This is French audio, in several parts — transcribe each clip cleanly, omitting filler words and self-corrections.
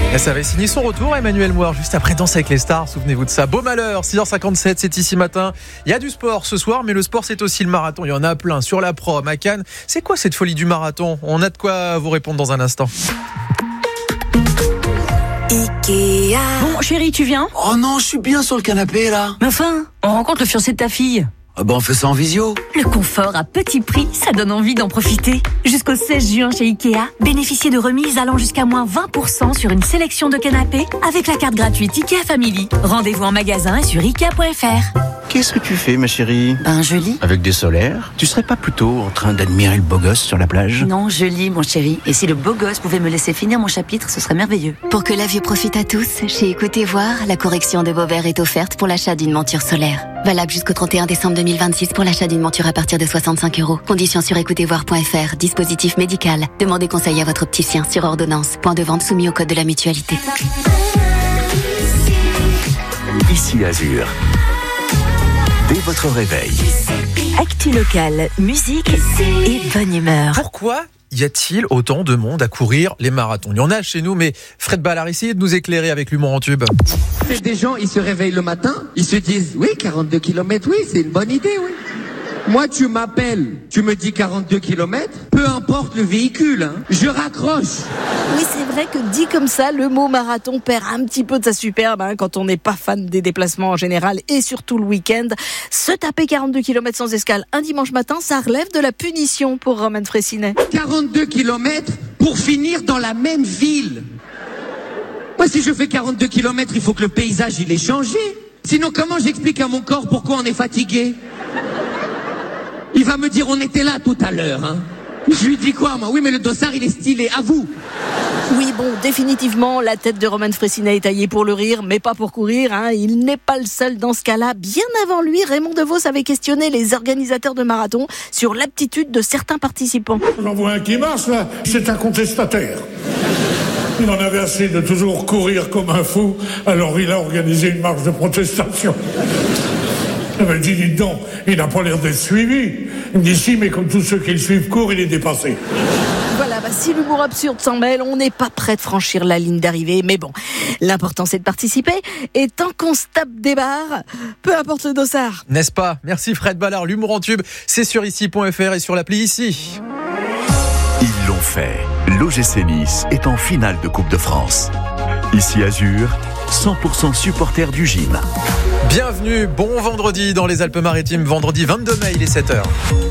Et ça avait signé son retour, Emmanuel Moir, juste après Danse avec les stars. Souvenez-vous de ça. Beau malheur, 6h57, c'est ici matin. Il y a du sport ce soir, mais le sport, c'est aussi le marathon. Il y en a plein sur la prom, à Cannes. C'est quoi cette folie du marathon ? On a de quoi vous répondre dans un instant. Ikea. Bon, chérie, tu viens ? Oh non, je suis bien sur le canapé là. Mais enfin, on rencontre le fiancé de ta fille. Ah bah on fait ça en visio. Le confort à petit prix, ça donne envie d'en profiter. Jusqu'au 16 juin chez Ikea, bénéficiez de remises allant jusqu'à moins 20% sur une sélection de canapés avec la carte gratuite Ikea Family. Rendez-vous en magasin et sur Ikea.fr. Qu'est-ce que tu fais, ma chérie ? Ben, je lis. Avec des solaires ? Tu serais pas plutôt en train d'admirer le beau gosse sur la plage ? Non, je lis, mon chéri. Et si le beau gosse pouvait me laisser finir mon chapitre, ce serait merveilleux. Pour que la vue profite à tous, chez Écoutez Voir, la correction de vos verres est offerte pour l'achat d'une monture solaire. Valable jusqu'au 31 décembre 2026 pour l'achat d'une monture à partir de 65 €. Conditions sur écoutezvoir.fr. Dispositif médical. Demandez conseil à votre opticien sur ordonnance. Point de vente soumis au code de la mutualité. Ici Azur. Dès votre réveil. Actu local, musique et bonne humeur. Pourquoi y a-t-il autant de monde à courir les marathons ? Il y en a chez nous, mais Fred Ballard, essayez de nous éclairer avec l'humour en tube. C'est des gens, ils se réveillent le matin, ils se disent, oui, 42 km, oui, c'est une bonne idée, oui. Moi, tu m'appelles, tu me dis 42 km, peu importe le véhicule, hein, je raccroche. Oui, c'est vrai que dit comme ça, le mot marathon perd un petit peu de sa superbe quand on n'est pas fan des déplacements en général et surtout le week-end. Se taper 42 km sans escale un dimanche matin, ça relève de la punition pour Romain Fraissinet. 42 km pour finir dans la même ville. Moi, si je fais 42 km, il faut que le paysage, il ait changé. Sinon, comment j'explique à mon corps pourquoi on est fatigué ? Il va me dire, on était là tout à l'heure, hein. Je lui dis quoi, moi ? Oui, mais le dossard, il est stylé, à vous. Oui, bon, définitivement, la tête de Romain Fraissinet est taillée pour le rire, mais pas pour courir, hein. Il n'est pas le seul dans ce cas-là. Bien avant lui, Raymond DeVos avait questionné les organisateurs de marathon sur l'aptitude de certains participants. J'en vois un qui marche, là, c'est un contestataire. Il en avait assez de toujours courir comme un fou, alors il a organisé une marche de protestation. Il m'a dit, dites donc, il n'a pas l'air d'être suivi. Il me dit, si, mais comme tous ceux qui le suivent courent, il est dépassé. Voilà, si l'humour absurde s'en mêle, on n'est pas prêt de franchir la ligne d'arrivée. Mais bon, l'important c'est de participer. Et tant qu'on se tape des barres, peu importe le dossard. N'est-ce pas ? Merci Fred Ballard, l'humour en tube, c'est sur ici.fr et sur l'appli Ici. Ils l'ont fait. L'OGC Nice est en finale de Coupe de France. Ici Azur, 100% supporters du gym. Bienvenue, bon vendredi dans les Alpes-Maritimes, vendredi 22 mai, il est 7h.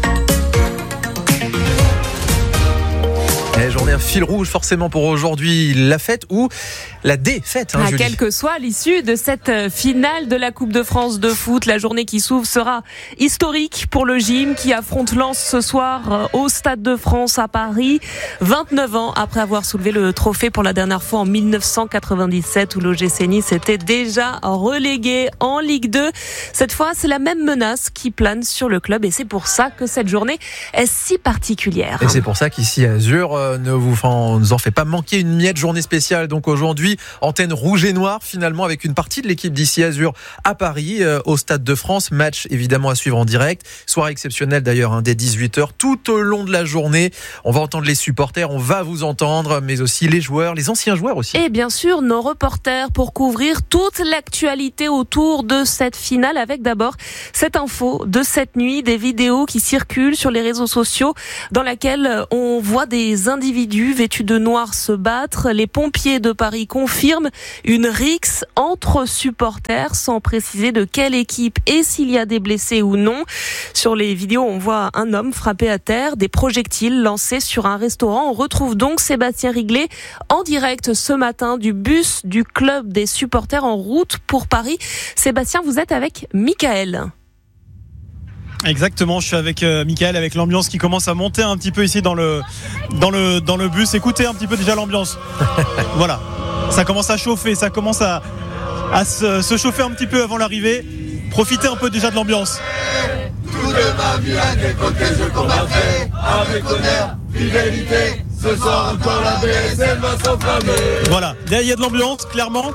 J'en ai un fil rouge forcément pour aujourd'hui, la fête ou la défaite, Julie. Quelle que soit l'issue de cette finale de la Coupe de France de foot, la journée qui s'ouvre sera historique pour le gym qui affronte Lens ce soir au Stade de France à Paris. 29 ans après avoir soulevé le trophée pour la dernière fois en 1997 où l'OGC Nice était déjà relégué en Ligue 2. Cette fois, c'est la même menace qui plane sur le club et c'est pour ça que cette journée est si particulière. Et c'est pour ça qu'ici Azur ne vous en fait pas manquer une miette, journée spéciale. Donc aujourd'hui, antenne rouge et noire finalement avec une partie de l'équipe d'ici Azur à Paris au Stade de France. Match évidemment à suivre en direct. Soirée exceptionnelle d'ailleurs dès 18h. Tout au long de la journée, on va entendre les supporters, on va vous entendre, mais aussi les joueurs, les anciens joueurs aussi. Et bien sûr, nos reporters pour couvrir toute l'actualité autour de cette finale avec d'abord cette info de cette nuit, des vidéos qui circulent sur les réseaux sociaux dans laquelle on voit des individus vêtus de noir se battre. Les pompiers de Paris confirment une rixe entre supporters sans préciser de quelle équipe et s'il y a des blessés ou non. Sur les vidéos, on voit un homme frappé à terre, des projectiles lancés sur un restaurant. On retrouve donc Sébastien Riglet en direct ce matin du bus du club des supporters en route pour Paris. Sébastien, vous êtes avec Michael. Exactement, je suis avec Michael, avec l'ambiance qui commence à monter un petit peu ici dans le bus. Écoutez un petit peu déjà l'ambiance. Voilà, ça commence à chauffer, ça commence à se chauffer un petit peu avant l'arrivée. Profitez un peu déjà de l'ambiance. Toute ma vie à tes côtés je combattrai avec honneur, fidélité. Ce soir encore la BSL va s'enflammer. Voilà, il y a de l'ambiance, clairement.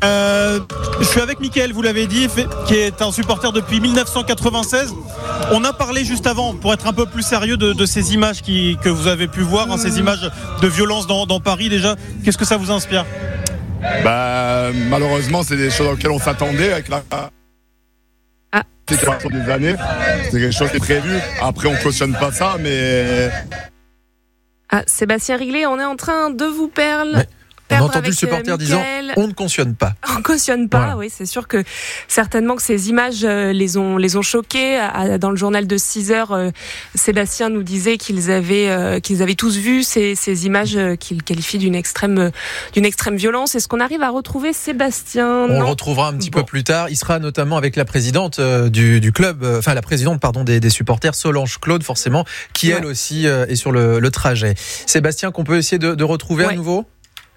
Je suis avec Mickaël, vous l'avez dit, qui est un supporter depuis 1996. On a parlé juste avant, pour être un peu plus sérieux, de ces images que vous avez pu voir, ces images de violence dans Paris déjà. Qu'est-ce que ça vous inspire ? Malheureusement, c'est des choses auxquelles on s'attendait avec la situation des années. C'est quelque chose qui est prévu. Après, on cautionne pas ça, mais... Sébastien Riglet, on est en train de vous perdre. Ouais. On a entendu le supporter disant on ne cautionne pas. On ne cautionne pas, voilà. Oui, c'est sûr que certainement que ces images les ont choqués. Dans le journal de 6h, Sébastien nous disait qu'ils avaient tous vu ces images qu'il qualifie d'une extrême violence. Est-ce qu'on arrive à retrouver Sébastien ? On le retrouvera un petit peu plus tard. Il sera notamment avec la présidente du club, la présidente des supporters, Solange Claude, forcément, qui elle aussi est sur le trajet. Sébastien, qu'on peut essayer de retrouver à nouveau ? Sébastien ?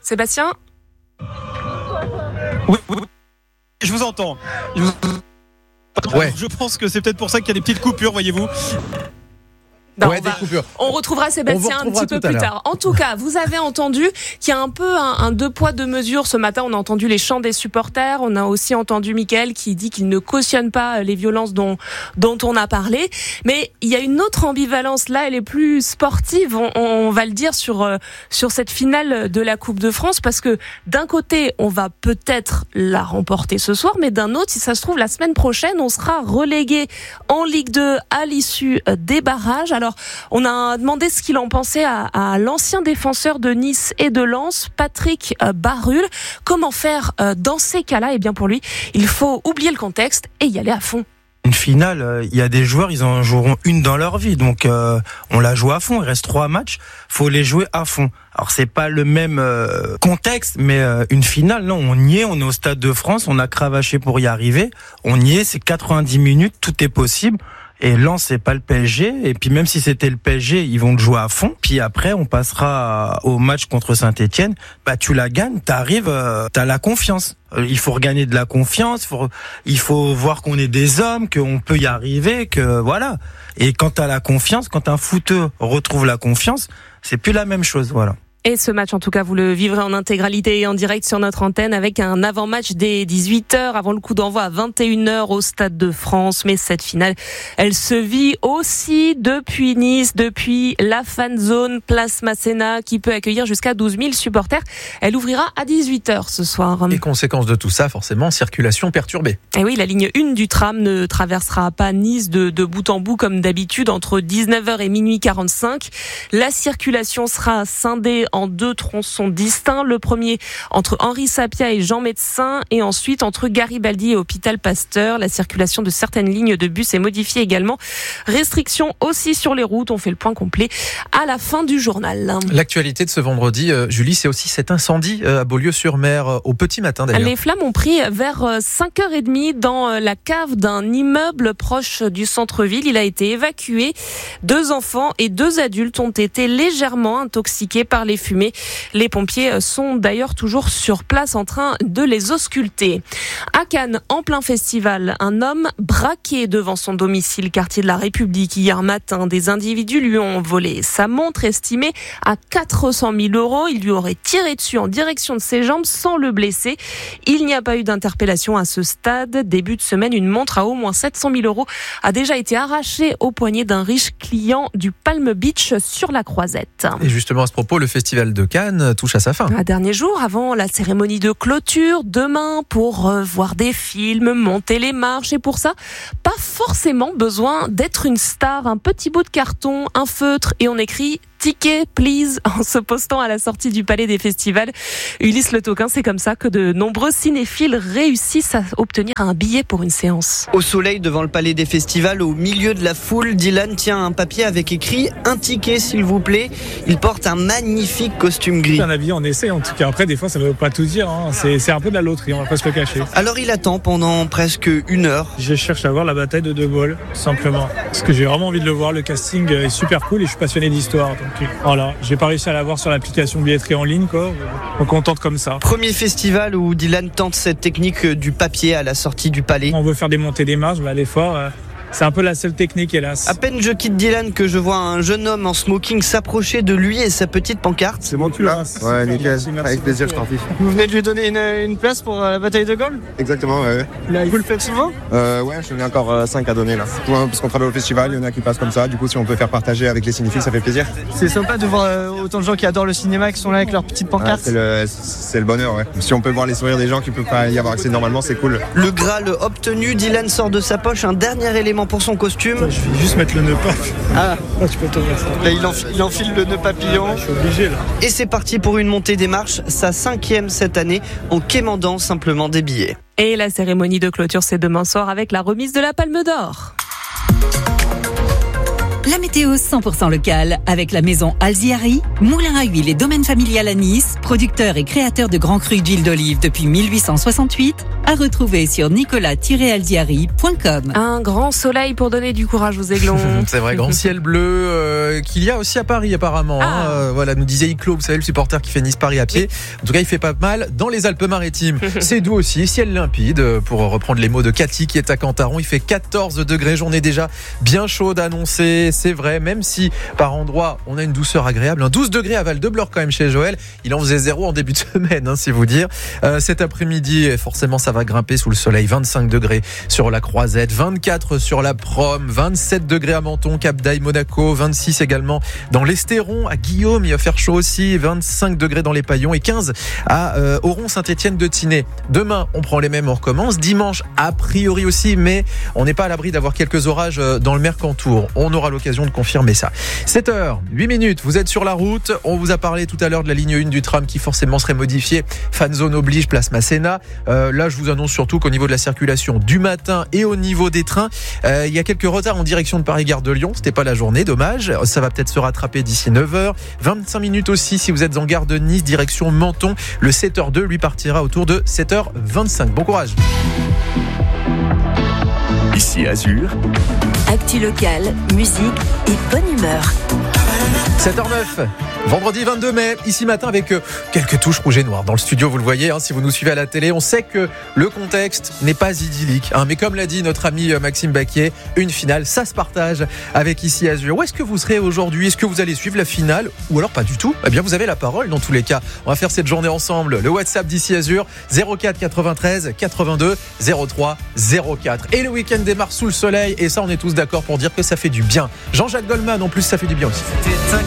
Oui, je vous entends. Je pense que c'est peut-être pour ça qu'il y a des petites coupures, voyez-vous. Des coupures. On retrouvera Sébastien un petit peu plus tard. En tout cas, vous avez entendu qu'il y a un peu un deux poids deux mesures. Ce matin, on a entendu les chants des supporters. On a aussi entendu Mickaël qui dit qu'il ne cautionne pas les violences dont on a parlé. Mais il y a une autre ambivalence. Là, elle est plus sportive. On va le dire sur cette finale de la Coupe de France, parce que d'un côté, on va peut-être la remporter ce soir, mais d'un autre, si ça se trouve, la semaine prochaine, on sera relégué en Ligue 2 à l'issue des barrages. Alors, on a demandé ce qu'il en pensait à l'ancien défenseur de Nice et de Lens, Patrick Barruel. Comment faire dans ces cas-là ? Eh bien, pour lui, il faut oublier le contexte et y aller à fond. Une finale, il y a des joueurs, ils en joueront une dans leur vie, donc on la joue à fond. Il reste 3 matchs, faut les jouer à fond. Alors c'est pas le même contexte, mais une finale, non, on y est, on est au Stade de France, on a cravaché pour y arriver, on y est, c'est 90 minutes, tout est possible. Et Lens, c'est pas le PSG. Et puis même si c'était le PSG, ils vont le jouer à fond. Puis après, on passera au match contre Saint-Etienne. Tu la gagnes, t'arrives, t'as la confiance. Il faut regagner de la confiance. Il faut voir qu'on est des hommes, qu'on peut y arriver, que voilà. Et quand t'as la confiance, quand un footeux retrouve la confiance, c'est plus la même chose, voilà. Et ce match, en tout cas, vous le vivrez en intégralité et en direct sur notre antenne avec un avant-match dès 18h avant le coup d'envoi à 21h au Stade de France. Mais cette finale, elle se vit aussi depuis Nice, depuis la fan zone Place Masséna qui peut accueillir jusqu'à 12 000 supporters. Elle ouvrira à 18h ce soir. Et conséquence de tout ça, forcément, circulation perturbée. Et oui, la ligne 1 du tram ne traversera pas Nice de bout en bout comme d'habitude entre 19h et minuit 45. La circulation sera scindée en 2 tronçons distincts. Le premier entre Henri Sapia et Jean Médecin, et ensuite entre Garibaldi et Hôpital Pasteur. La circulation de certaines lignes de bus est modifiée également. Restrictions aussi sur les routes. On fait le point complet à la fin du journal. L'actualité de ce vendredi, Julie, c'est aussi cet incendie à Beaulieu-sur-Mer au petit matin d'ailleurs. Les flammes ont pris vers 5h30 dans la cave d'un immeuble proche du centre-ville. Il a été évacué. 2 enfants et 2 adultes ont été légèrement intoxiqués par les fumées. Les pompiers sont d'ailleurs toujours sur place en train de les ausculter. À Cannes, en plein festival, un homme braqué devant son domicile, quartier de la République, hier matin. Des individus lui ont volé sa montre estimée à 400 000 €. Il lui aurait tiré dessus en direction de ses jambes sans le blesser. Il n'y a pas eu d'interpellation à ce stade. Début de semaine, une montre à au moins 700 000 € a déjà été arrachée au poignet d'un riche client du Palm Beach sur la Croisette. Et justement, à ce propos, le festival de Cannes touche à sa fin. Un dernier jour avant la cérémonie de clôture, demain, pour voir des films, monter les marches. Et pour ça, pas forcément besoin d'être une star. Un petit bout de carton, un feutre, et on écrit « Ticket, please » en se postant à la sortie du Palais des Festivals. Ulysse Le Toquin, c'est comme ça que de nombreux cinéphiles réussissent à obtenir un billet pour une séance. Au soleil, devant le Palais des Festivals, au milieu de la foule, Dylan tient un papier avec écrit « Un ticket, s'il vous plaît ». Il porte un magnifique costume gris. Un habillé en essai, en tout cas. Après, des fois, ça ne veut pas tout dire. C'est un peu de la loterie, on va pas se le cacher. Alors, il attend pendant presque 1 heure. Je cherche à voir la bataille de Gaulle, simplement. Parce que j'ai vraiment envie de le voir. Le casting est super cool et je suis passionné d'histoire. Donc voilà, j'ai pas réussi à l'avoir sur l'application billetterie en ligne, quoi. Donc on tente comme ça. Premier festival où Dylan tente cette technique du papier à la sortie du palais. On veut faire démonter des marches, des fois, C'est un peu la seule technique, hélas. À peine je quitte Dylan que je vois un jeune homme en smoking s'approcher de lui et sa petite pancarte. C'est bon, tu l'as ? Ouais, nickel. Avec plaisir, je t'en fiche. Vous venez de lui donner une place pour la bataille de Gaulle ? Exactement, ouais. Vous le faites souvent ? Ouais, j'en ai encore 5 à donner là. Ouais, parce qu'on travaille au festival, il y en a qui passent comme ça. Du coup, si on peut faire partager avec les cinéphiles, ça fait plaisir. C'est sympa de voir autant de gens qui adorent le cinéma qui sont là avec leurs petites pancartes. C'est le bonheur, ouais. Si on peut voir les sourires des gens qui ne peuvent pas y avoir accès normalement, c'est cool. Le Graal obtenu, Dylan sort de sa poche un dernier élément pour son costume. Je vais juste mettre le nœud paf. Ah, tu peux t'ouvrir ça. Là, il enfile le nœud papillon. Je suis obligé là. Et c'est parti pour une montée des marches, sa 5e cette année, en quémandant simplement des billets. Et la cérémonie de clôture, c'est demain soir avec la remise de la Palme d'Or. La météo 100% locale avec la maison Alziari, moulin à huile et domaine familial à Nice, producteur et créateur de grands crus d'huile d'olive depuis 1868, à retrouver sur nicolas-alziari.com. Un grand soleil pour donner du courage aux aiglons. C'est vrai, grand ciel bleu qu'il y a aussi à Paris apparemment. Voilà, nous disait Iclo, vous savez, le supporter qui fait Nice-Paris à pied. En tout cas, il fait pas mal dans les Alpes-Maritimes. C'est doux aussi, ciel limpide, pour reprendre les mots de Cathy qui est à Cantaron. Il fait 14 degrés, journée déjà bien chaude annoncée. C'est vrai, même si par endroits on a une douceur agréable. Un 12 degrés à Val-de-Blore quand même chez Joël. Il en faisait 0 en début de semaine, si vous dire. Cet après-midi, forcément, ça va grimper sous le soleil. 25 degrés sur la Croisette, 24 sur la Prom, 27 degrés à Menton, Cap d'Aille, Monaco, 26 également dans l'Estéron, à Guillaume, il va faire chaud aussi, 25 degrés dans les Paillons et 15 à Oron, Saint-Étienne de Tinée. Demain, on prend les mêmes, on recommence. Dimanche, a priori aussi, mais on n'est pas à l'abri d'avoir quelques orages dans le Mercantour. On aura l'occasion de confirmer ça. 7h08, vous êtes sur la route. On vous a parlé tout à l'heure de la ligne 1 du tram qui forcément serait modifiée. Fan zone oblige, place Masséna. Là, je vous annonce surtout qu'au niveau de la circulation du matin et au niveau des trains, il y a quelques retards en direction de Paris-Gare de Lyon. C'était pas la journée, dommage. Ça va peut-être se rattraper d'ici 9h. 25 minutes aussi si vous êtes en gare de Nice, direction Menton. Le 7h2, lui, partira autour de 7h25. Bon courage. Ici Azur. Actu locale, musique et bonne humeur. 7h09, vendredi 22 mai, ici matin avec quelques touches rouges et noires. Dans le studio, vous le voyez, si vous nous suivez à la télé, on sait que le contexte n'est pas idyllique. Mais comme l'a dit notre ami Maxime Baquier, une finale, ça se partage avec Ici Azur. Où est-ce que vous serez aujourd'hui ? Est-ce que vous allez suivre la finale ou alors pas du tout ? Eh bien, vous avez la parole dans tous les cas. On va faire cette journée ensemble. Le WhatsApp d'Ici Azur, 04 93 82 03 04. Et le week-end démarre sous le soleil et ça, on est tous d'accord pour dire que ça fait du bien. Jean-Jacques Goldman, en plus, ça fait du bien aussi.